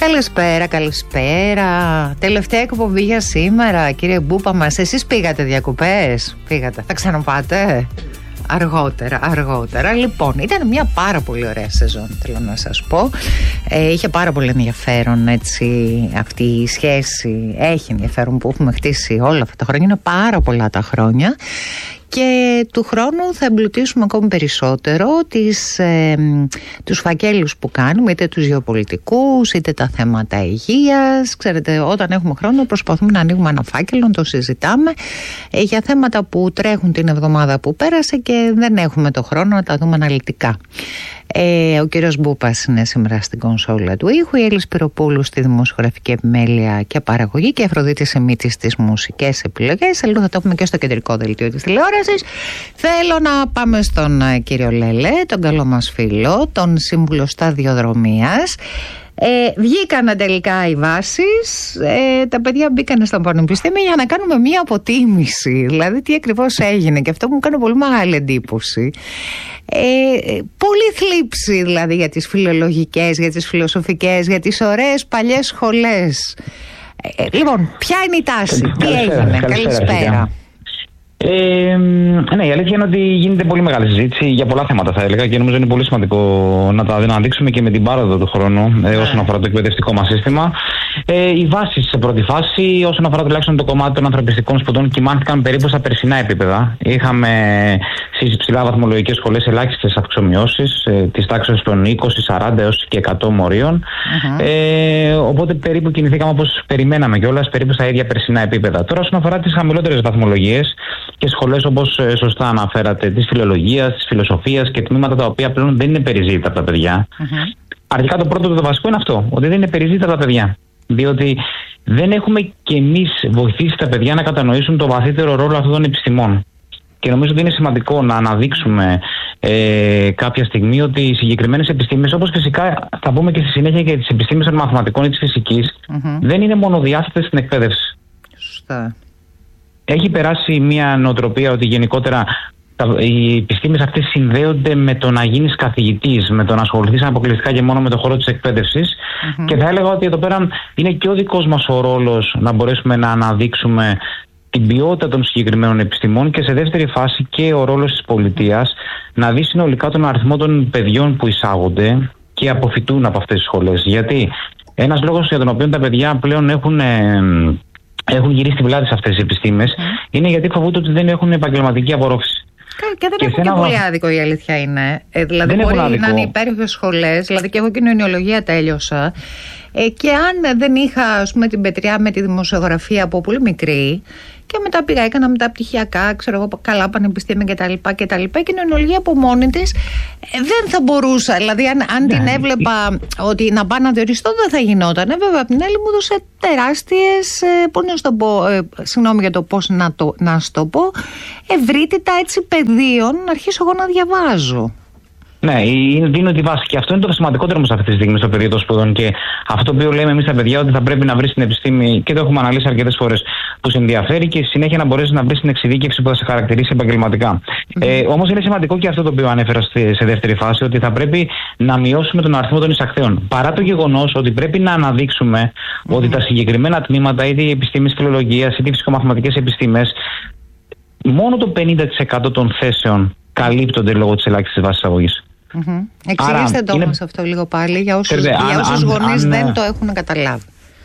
Καλησπέρα, καλησπέρα. Τελευταία εκπομπή για σήμερα, κύριε Μπούπα μας. Εσείς πήγατε διακοπές? Πήγατε, θα ξαναπάτε? Αργότερα. Λοιπόν, ήταν μια πάρα πολύ ωραία σεζόν, θέλω να σας πω. Είχε πάρα πολύ ενδιαφέρον, έτσι, αυτή η σχέση. Έχει ενδιαφέρον που έχουμε χτίσει όλα αυτά τα χρόνια. Είναι πάρα πολλά τα χρόνια. Και του χρόνου θα εμπλουτίσουμε ακόμη περισσότερο τους φακέλους που κάνουμε, είτε τους γεωπολιτικούς, είτε τα θέματα υγείας. Ξέρετε, όταν έχουμε χρόνο προσπαθούμε να ανοίγουμε ένα φάκελο, να το συζητάμε για θέματα που τρέχουν την εβδομάδα που πέρασε και δεν έχουμε το χρόνο να τα δούμε αναλυτικά. Ο κύριος Μπούπας είναι σήμερα στην κονσόλα του ήχου, η Έλλη Σπυροπούλου στη δημοσιογραφική επιμέλεια και παραγωγή και η Αφροδίτη Σεμίτη στις μουσικές επιλογές. Αλλού θα το έχουμε και στο κεντρικό δελτίο της τηλεόρασης. Θέλω να πάμε στον κύριο Λέλε, τον καλό μας φίλο, τον σύμβουλο σταδιοδρομίας. Βγήκαν τελικά οι βάσεις, τα παιδιά μπήκαν στο πανεπιστήμιο για να κάνουμε μία αποτίμηση, δηλαδή τι ακριβώς έγινε, και αυτό μου κάνει πολύ μεγάλη εντύπωση. Πολύ θλίψη δηλαδή για τις φιλολογικές, για τις φιλοσοφικές, για τις ωραίες παλιές σχολές. Λοιπόν, ποια είναι η τάση, τι έγινε? Καλησπέρα. Ναι, η αλήθεια είναι ότι γίνεται πολύ μεγάλη συζήτηση για πολλά θέματα, θα έλεγα, και νομίζω είναι πολύ σημαντικό να τα αναδείξουμε και με την πάροδο του χρόνου όσον αφορά το εκπαιδευτικό μας σύστημα. Οι βάσεις σε πρώτη φάση, όσον αφορά τουλάχιστον το κομμάτι των ανθρωπιστικών σπουδών, κοιμάνθηκαν περίπου στα περσινά επίπεδα. Είχαμε στις ψηλά βαθμολογικές σχολές ελάχιστες αυξομοιώσεις, της τάξης των 20, 40 έως και 100 μορίων. Οπότε περίπου κινηθήκαμε όπως περιμέναμε κιόλας, περίπου στα ίδια περσινά επίπεδα. Τώρα, όσον αφορά τις χαμηλότερες βαθμολογίες και σχολές, όπως σωστά αναφέρατε, της φιλολογίας, της φιλοσοφίας και τμήματα τα οποία πλέον δεν είναι περιζήτητα από τα παιδιά. Αρχικά το πρώτο, το βασικό είναι αυτό, ότι δεν είναι περιζήτητα από τα παιδιά. Διότι δεν έχουμε κι εμείς βοηθήσει τα παιδιά να κατανοήσουν το βαθύτερο ρόλο αυτών των επιστημών. Και νομίζω ότι είναι σημαντικό να αναδείξουμε κάποια στιγμή ότι οι συγκεκριμένες επιστήμες, όπως φυσικά θα πούμε και στη συνέχεια και τις επιστήμες των μαθηματικών ή της φυσικής, δεν είναι μονοδιάστατες στην εκπαίδευση. Σωστά. Έχει περάσει μια νοοτροπία ότι γενικότερα οι επιστήμες αυτές συνδέονται με το να γίνεις καθηγητής, με το να ασχοληθείς αποκλειστικά και μόνο με το χώρο της εκπαίδευσης. Και θα έλεγα ότι εδώ πέρα είναι και ο δικός μας ο ρόλος να μπορέσουμε να αναδείξουμε την ποιότητα των συγκεκριμένων επιστημών και σε δεύτερη φάση και ο ρόλος της πολιτείας να δει συνολικά τον αριθμό των παιδιών που εισάγονται και αποφυτούν από αυτές τις σχολές. Γιατί ένας λόγος για τον οποίο τα παιδιά πλέον έχουν γυρίσει την πλάτη σε αυτές τις επιστήμες είναι γιατί φοβούνται ότι δεν έχουν επαγγελματική απορρόφηση. Και δεν έχουν και πολύ άδικο, η αλήθεια είναι. Δηλαδή, μπορεί να είναι υπέροχες σχολές, δηλαδή και εγώ κοινωνιολογία τέλειωσα. Και αν δεν είχα, ας πούμε, την πετριά με τη δημοσιογραφία από πολύ μικρή, και μετά πήγα, έκανα μεταπτυχιακά, ξέρω εγώ, καλά πανεπιστήμια κτλ. Η κοινωνιολογία από μόνη της δεν θα μπορούσα. Δηλαδή, αν την έβλεπα ότι να πάω να διοριστώ, δεν θα γινόταν. Βέβαια, απ' την άλλη μου έδωσε τεράστιες, πώς να το πω, συγγνώμη για το πώς να σου το πω, ευρύτητα έτσι πεδίων να αρχίσω εγώ να διαβάζω. Ναι, δίνω τη βάση. Και αυτό είναι το σημαντικότερο όμως αυτή τη στιγμή στο πεδίο των σπουδών. Και αυτό που λέμε εμείς στα παιδιά, ότι θα πρέπει να βρεις την επιστήμη, και το έχουμε αναλύσει αρκετές φορές, που σε ενδιαφέρει και στη συνέχεια να μπορέσεις να βρεις την εξειδίκευση που θα σε χαρακτηρίσει επαγγελματικά. Όμως είναι σημαντικό και αυτό το οποίο ανέφερα σε δεύτερη φάση, ότι θα πρέπει να μειώσουμε τον αριθμό των εισαχθέων. Παρά το γεγονός ότι πρέπει να αναδείξουμε ότι τα συγκεκριμένα τμήματα, είτε οι επιστήμες φιλολογίας, είτε οι φυσικομαθηματικές επιστήμες, μόνο το 50% των θέσεων καλύπτονται λόγω της ελάχιστης βάσης αγωγής. Εξηγήστε το όμως αυτό λίγο πάλι για όσους γονείς δεν το έχουν καταλάβει.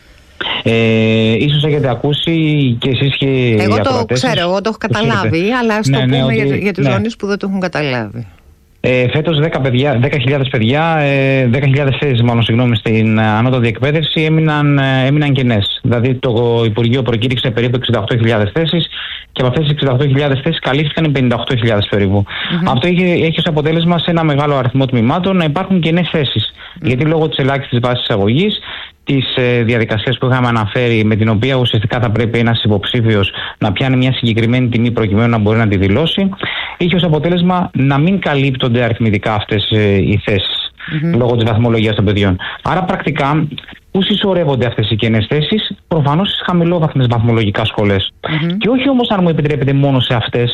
Ίσως έχετε ακούσει και εσείς και εγώ οι το ακροατές. ξέρω, εγώ το έχω καταλάβει, αλλά ας το πούμε για τους γονείς που δεν το έχουν καταλάβει. Φέτος 10.000 παιδιά, 10.000 θέσεις στην ανώτατη εκπαίδευση έμειναν κενές. Δηλαδή το Υπουργείο προκήρυξε περίπου 68.000 θέσεις και από αυτές τις 68.000 θέσεις καλύφθηκαν 58.000 περίπου. Αυτό έχει ως αποτέλεσμα σε ένα μεγάλο αριθμό τμήματων να υπάρχουν κενές θέσεις. Γιατί λόγω της ελάχιστης βάσης εισαγωγής, της διαδικασίας που είχαμε αναφέρει, με την οποία ουσιαστικά θα πρέπει ένας υποψήφιος να πιάνει μια συγκεκριμένη τιμή προκειμένου να μπορεί να τη δηλώσει, είχε ως αποτέλεσμα να μην καλύπτονται αριθμητικά αυτές οι θέσεις λόγω της βαθμολογίας των παιδιών. Άρα πρακτικά πού συσσωρεύονται αυτές οι κενές θέσεις? Προφανώς στις χαμηλόβαθμες βαθμολογικά σχολές. Και όχι όμως, αν μου επιτρέπετε, μόνο σε αυτές,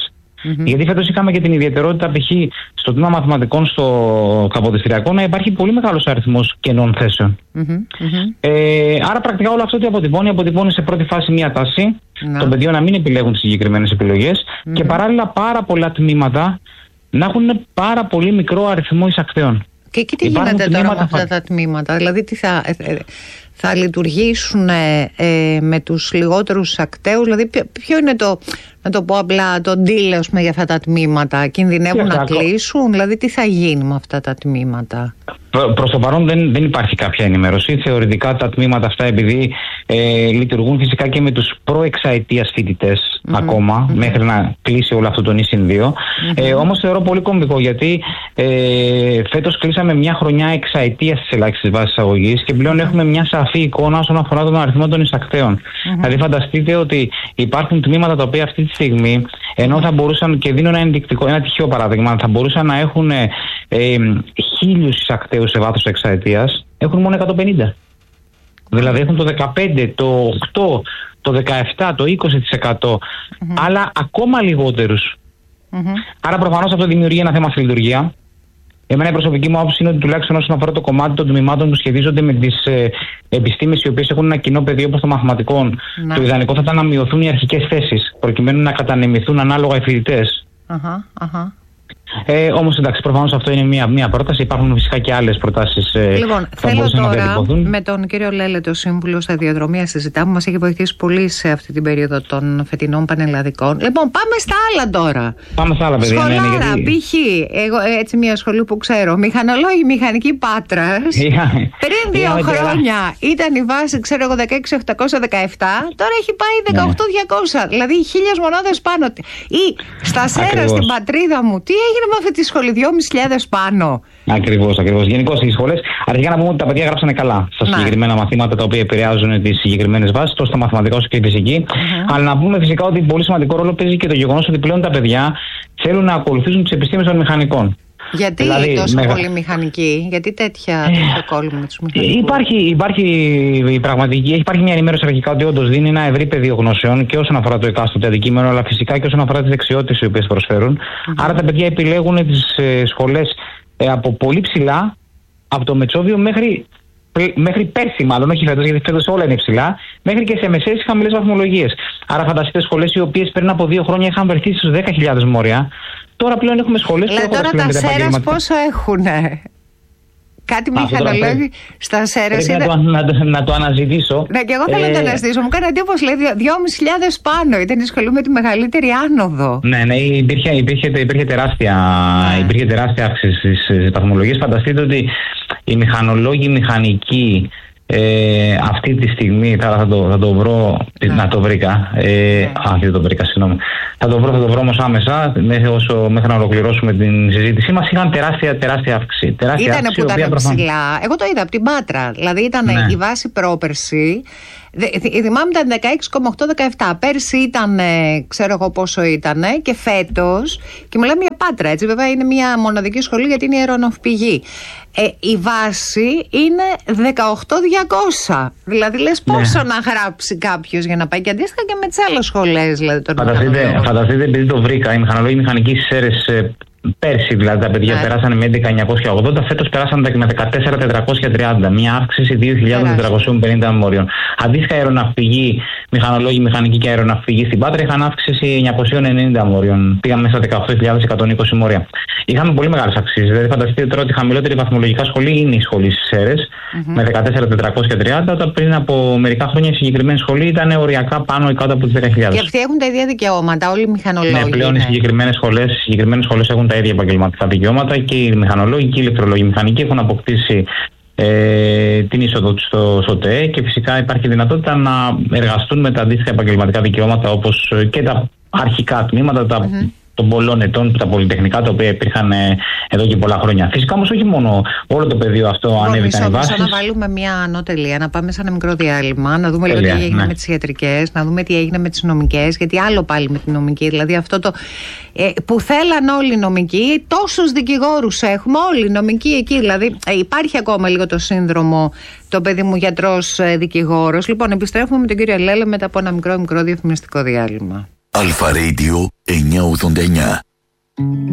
Γιατί φέτος είχαμε και την ιδιαιτερότητα, π.χ. στο τμήμα μαθηματικών στο καποδιστριακό, να υπάρχει πολύ μεγάλος αριθμός κενών θέσεων. Άρα, πρακτικά όλο αυτό ότι αποτυπώνει σε πρώτη φάση μια τάση των παιδιών να μην επιλέγουν τις συγκεκριμένες επιλογές και παράλληλα πάρα πολλά τμήματα να έχουν πάρα πολύ μικρό αριθμό εισακτέων. Και εκεί τι γίνεται τώρα με αυτά τα τμήματα, δηλαδή τι θα λειτουργήσουν με τους λιγότερους εισακτέους, δηλαδή ποιο είναι να το πω απλά, το deal για αυτά τα τμήματα, κινδυνεύουν να κλείσουν, δηλαδή τι θα γίνει με αυτά τα τμήματα? Προς το παρόν δεν υπάρχει κάποια ενημέρωση. Θεωρητικά τα τμήματα αυτά, επειδή λειτουργούν φυσικά και με τους προεξαετίας φοιτητές ακόμα, μέχρι να κλείσει όλο αυτό το νησιν 2. Όμως θεωρώ πολύ κομβικό, γιατί φέτος κλείσαμε μια χρονιά εξαετίας της ελάχιστης βάσης εισαγωγής και πλέον έχουμε μια σαφή εικόνα όσον αφορά τον αριθμό των εισακτέων. Δηλαδή, φανταστείτε ότι υπάρχουν τμήματα τα οποία αυτή τη στιγμή, ενώ θα μπορούσαν, και δίνω ένα τυχαίο παράδειγμα, θα μπορούσαν να έχουν 1.000 εισακτέους σε βάθος εξαετίας, έχουν μόνο 150. Δηλαδή έχουν το 15, το 8, το 17, το 20%, αλλά ακόμα λιγότερους. Άρα προφανώς αυτό δημιουργεί ένα θέμα στη λειτουργία. Εμένα η προσωπική μου άποψη είναι ότι τουλάχιστον όσον αφορά το κομμάτι των τμήματων που σχετίζονται με τις επιστήμες οι οποίες έχουν ένα κοινό πεδίο όπως το μαθηματικό, το ιδανικό θα ήταν να μειωθούν οι αρχικές θέσεις προκειμένου να κατανεμηθούν ανάλογα οι φοιτητές. Όμως εντάξει, προφανώς αυτό είναι μία πρόταση. Υπάρχουν φυσικά και άλλες προτάσεις. Λοιπόν, θέλω τώρα με τον κύριο Λέλετο, σύμβουλο σταδιοδρομία, συζητάμε. Μας έχει βοηθήσει πολύ σε αυτή την περίοδο των φετινών πανελλαδικών. Λοιπόν, πάμε στα άλλα τώρα. Πάμε στα άλλα, παιδιά. Σχολάρα, π.χ. Εγώ έτσι μια σχολή που ξέρω. Μηχανολόγοι μηχανική Πάτρας. Πριν 2 χρόνια ήταν η βάση, ξέρω εγώ, 16.817. Τώρα έχει πάει 18.200. Δηλαδή 1.000 μονάδες πάνω. Ή στα Σέρα, στην πατρίδα μου, τι έγινε με αυτή τη σχολή, 2.500 πάνω. Ακριβώς. Γενικώς οι σχολές, αρχικά να πούμε ότι τα παιδιά γράψανε καλά στα συγκεκριμένα μαθήματα τα οποία επηρεάζουν τις συγκεκριμένες βάσεις, τόσο στα μαθηματικά όσο και η φυσική. Αλλά να πούμε φυσικά ότι πολύ σημαντικό ρόλο παίζει και το γεγονός ότι πλέον τα παιδιά θέλουν να ακολουθήσουν τις επιστήμες των μηχανικών. Γιατί δηλαδή, τόσο πολύ μηχανική, γιατί τέτοιο κόλλημα με τους μηχανικούς? Υπάρχει μια ενημέρωση αρχικά ότι όντως δίνει ένα ευρύ πεδίο γνώσεων και όσον αφορά το εκάστοτε αντικείμενο, αλλά φυσικά και όσον αφορά τις δεξιότητες οι οποίες προσφέρουν. Άρα τα παιδιά επιλέγουν τις σχολές από πολύ ψηλά, από το Μετσόβιο μέχρι πέρσι, μάλλον, όχι φέτος, γιατί φέτος όλα είναι ψηλά, μέχρι και σε μεσαίες χαμηλές βαθμολογίες. Άρα φανταστείτε σχολές οι οποίες πριν από 2 χρόνια είχαν βρεθεί στους 10.000 μόρια. Τώρα πλέον έχουμε σχολές που έχουν τώρα τα Σέρας πόσο έχουνε? Κάτι μηχανολόγοι στα Σέρας. Να το αναζητήσω. Ναι, και εγώ θέλω να το αναζητήσω. Μου κάνει εντύπωση, λέει 2.500 πάνω. Ήταν η σχολή με τη μεγαλύτερη άνοδο. Ναι, υπήρχε τεράστια αύξηση στις βαθμολογίες. Φανταστείτε ότι οι μηχανολόγοι μεχανικοί αυτή τη στιγμή, θα το βρω, να το βρήκα. Δεν το βρήκα, συγγνώμη. Θα το βρω όμως άμεσα, μέχρι να ολοκληρώσουμε την συζήτησή μας. Είχαν τεράστια αύξηση. Ήτανε που ήταν ψηλά. Εγώ το είδα από την Πάτρα. Δηλαδή ήταν η βάση πρόπερση. Θυμάμαι ήταν 16,817. Πέρσι ήταν, ξέρω εγώ πόσο ήταν, και φέτος, και μιλάμε για Πάτρα, έτσι, βέβαια είναι μια μοναδική σχολή γιατί είναι η αεροναυπηγή. Η βάση είναι 18.200. Δηλαδή λες πόσο να γράψει κάποιος για να πάει, και αντίστοιχα και με τις άλλες σχολές. Δηλαδή, φανταστείτε, επειδή το βρήκα, οι μηχανολόγοι μηχανικοί στις Σέρες πέρσι, δηλαδή τα παιδιά περάσανε με 11.980, φέτος περάσανε με 14.430, μια αύξηση 2.450 μόριων. Αντίστοιχα, αεροναυπηγοί, μηχανολόγοι μηχανικοί και αεροναυπηγοί στην Πάτρα είχαν αύξηση 990 μόριων. Πήγαμε στα 18.120 μόρια. Είχαμε πολύ μεγάλες αυξήσεις. Δηλαδή, φανταστείτε τώρα ότι η χαμηλότερη βαθμολογικά σχολή είναι η σχολή στις Σέρες, με 14.430, όταν πριν από μερικά χρόνια η συγκεκριμένη σχολή ήταν οριακά πάνω ή κάτω από τις 10.000. Και αυτοί έχουν τα ίδια δικαιώματα, όλοι οι μηχανολόγοι. Ναι, πλέον οι συγκεκριμένες σχολές έχουν τα ίδια επαγγελματικά δικαιώματα, και οι μηχανολόγοι και οι ηλεκτρολόγοι μηχανικοί έχουν αποκτήσει την είσοδο του στο ΤΕΕ, και φυσικά υπάρχει δυνατότητα να εργαστούν με τα αντίστοιχα επαγγελματικά δικαιώματα, όπως και τα αρχικά τμήματα των πολλών ετών, τα πολυτεχνικά, τα οποία υπήρχαν εδώ και πολλά χρόνια. Φυσικά όμως όχι μόνο, όλο το πεδίο αυτό ανέβηκαν οι βάσεις. Να βάλουμε μια ανώτελεία, να πάμε σε ένα μικρό διάλειμμα, να δούμε λίγο τι έγινε με τις ιατρικές, να δούμε τι έγινε με τις νομικές, γιατί άλλο πάλι με την νομική. Δηλαδή αυτό το που θέλαν όλοι οι νομικοί, τόσους δικηγόρους έχουμε, όλοι οι νομικοί εκεί. Δηλαδή υπάρχει ακόμα λίγο το σύνδρομο, το παιδί μου γιατρός δικηγόρος. Λοιπόν, επιστρέφουμε με τον κύριο Λέλε μετά από ένα μικρό διαφημιστικό διάλειμμα. Αλφα Radio 989.